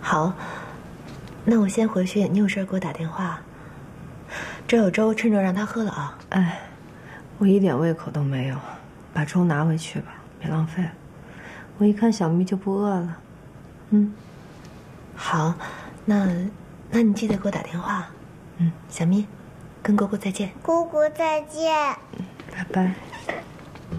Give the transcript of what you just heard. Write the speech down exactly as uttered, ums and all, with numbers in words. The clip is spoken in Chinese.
好，那我先回去，你有事给我打电话。这有粥，趁热让他喝了啊。 哎，我一点胃口都没有，把粥拿回去吧，别浪费了。我一看小咪就不饿了。嗯， 好，那那你记得给我打电话。嗯，小咪，跟姑姑再见。 姑姑再见。 嗯，拜拜。